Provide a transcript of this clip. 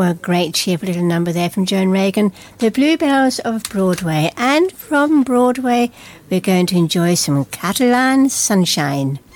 a great cheerful little number there from Joan Reagan, The Bluebells of Broadway. And from Broadway, we're going to enjoy some Catalan sunshine.